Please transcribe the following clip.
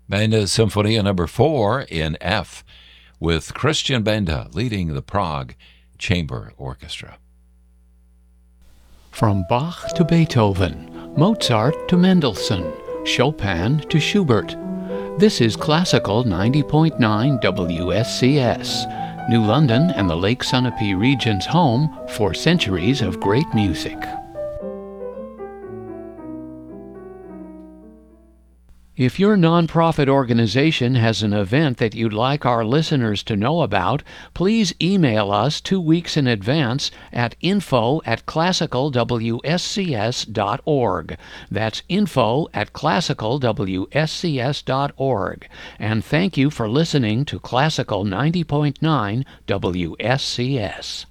Banda Symphonia number 4 in F, with Christian Benda leading the Prague Chamber Orchestra. From Bach to Beethoven, Mozart to Mendelssohn, Chopin to Schubert. This is Classical 90.9 WSCS, New London and the Lake Sunapee region's home for centuries of great music. If your nonprofit organization has an event that you'd like our listeners to know about, please email us 2 weeks in advance at info@classicalwscs.org. That's info@classicalwscs.org. And thank you for listening to Classical 90.9 WSCS.